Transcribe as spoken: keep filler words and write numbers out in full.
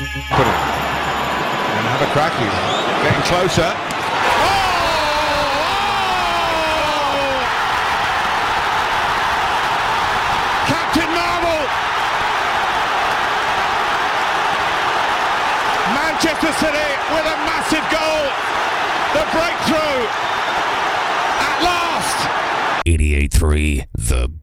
Put it. Gonna have a crack here. Getting closer. Oh! Captain Marvel! Manchester City with a massive goal. The breakthrough at last. eighty-eight point three The